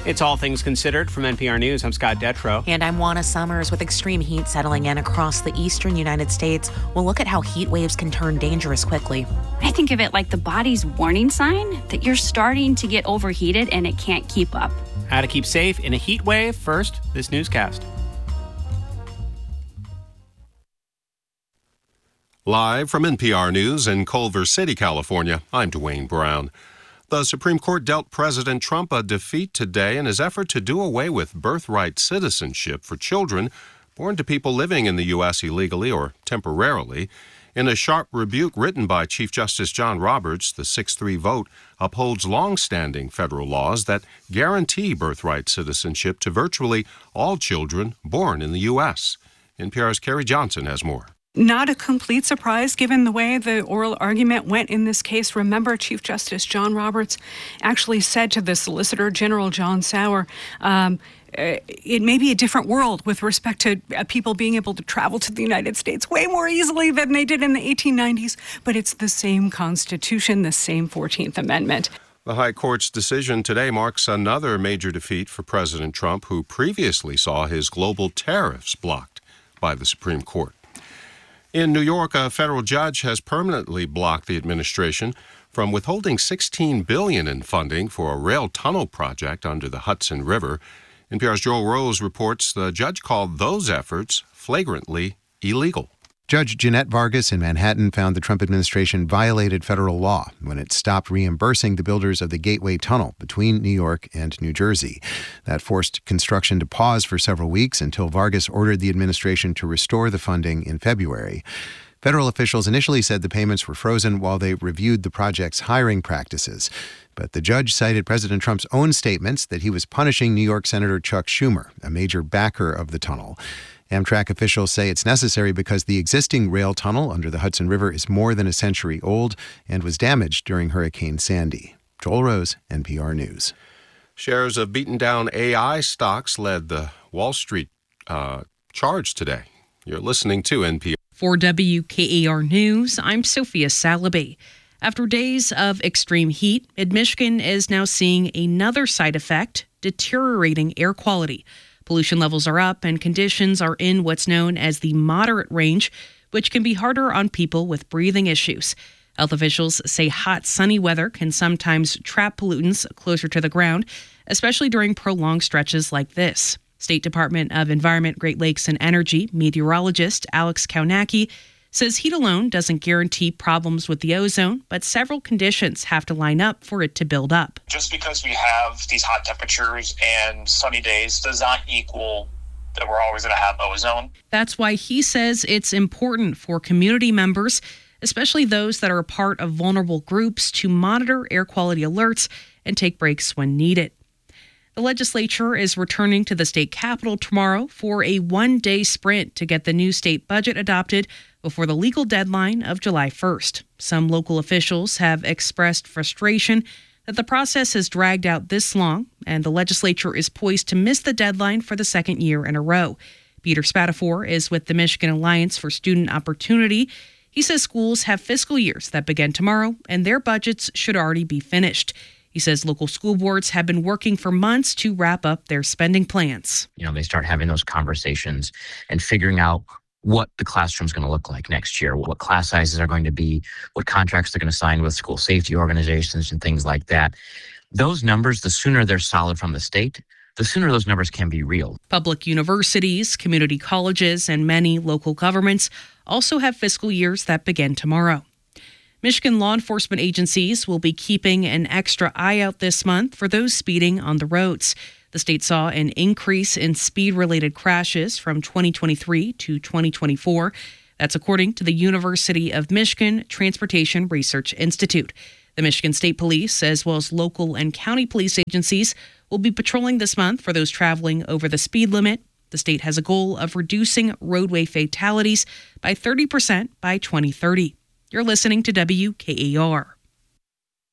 It's All Things Considered from NPR News. I'm Scott Detrow. And I'm Juana Summers. With extreme heat settling in across the eastern United States, we'll look at how heat waves can turn dangerous quickly. I think of it like the body's warning sign that you're starting to get overheated and it can't keep up. How to keep safe in a heat wave. First, this newscast. Live from NPR News in Culver City, California, I'm Dwayne Brown. The Supreme Court dealt President Trump a defeat today in his effort to do away with birthright citizenship for children born to people living in the U.S. illegally or temporarily. In a sharp rebuke written by Chief Justice John Roberts, the 6-3 vote upholds long-standing federal laws that guarantee birthright citizenship to virtually all children born in the U.S. NPR's Carrie Johnson has more. Not a complete surprise given the way the oral argument went in this case. Remember, Chief Justice John Roberts actually said to the Solicitor General John Sauer, it may be a different world with respect to people being able to travel to the United States way more easily than they did in the 1890s, but it's the same Constitution, the same 14th Amendment. The High Court's decision today marks another major defeat for President Trump, who previously saw his global tariffs blocked by the Supreme Court. In New York, a federal judge has permanently blocked the administration from withholding $16 billion in funding for a rail tunnel project under the Hudson River. NPR's Joel Rose reports the judge called those efforts flagrantly illegal. Judge Jeanette Vargas in Manhattan found the Trump administration violated federal law when it stopped reimbursing the builders of the Gateway Tunnel between New York and New Jersey. That forced construction to pause for several weeks until Vargas ordered the administration to restore the funding in February. Federal officials initially said the payments were frozen while they reviewed the project's hiring practices. But the judge cited President Trump's own statements that he was punishing New York Senator Chuck Schumer, a major backer of the tunnel. Amtrak officials say it's necessary because the existing rail tunnel under the Hudson River is more than a century old and was damaged during Hurricane Sandy. Joel Rose, NPR News. Shares of beaten-down AI stocks led the Wall Street charge today. You're listening to NPR. For WKAR News, I'm Sophia Salaby. After days of extreme heat, Mid-Michigan is now seeing another side effect, deteriorating air quality. Pollution levels are up and conditions are in what's known as the moderate range, which can be harder on people with breathing issues. Health officials say hot, sunny weather can sometimes trap pollutants closer to the ground, especially during prolonged stretches like this. State Department of Environment, Great Lakes and Energy meteorologist Alex Kaunacki says heat alone doesn't guarantee problems with the ozone, but several conditions have to line up for it to build up. Just because we have these hot temperatures and sunny days does not equal that we're always going to have ozone. That's why he says it's important for community members, especially those that are a part of vulnerable groups, to monitor air quality alerts and take breaks when needed. The legislature is returning to the state capitol tomorrow for a one-day sprint to get the new state budget adopted before the legal deadline of July 1st. Some local officials have expressed frustration that the process has dragged out this long, and the legislature is poised to miss the deadline for the second year in a row. Peter Spatafor is with the Michigan Alliance for Student Opportunity. He says schools have fiscal years that begin tomorrow, and their budgets should already be finished. He says local school boards have been working for months to wrap up their spending plans. They start having those conversations and figuring out what the classroom's going to look like next year, what class sizes are going to be, what contracts they're going to sign with school safety organizations and things like that. Those numbers, the sooner they're solid from the state, the sooner those numbers can be real. Public universities, community colleges, and many local governments also have fiscal years that begin tomorrow. Michigan law enforcement agencies will be keeping an extra eye out this month for those speeding on the roads. The state saw an increase in speed-related crashes from 2023 to 2024. That's according to the University of Michigan Transportation Research Institute. The Michigan State Police, as well as local and county police agencies, will be patrolling this month for those traveling over the speed limit. The state has a goal of reducing roadway fatalities by 30% by 2030. You're listening to WKAR.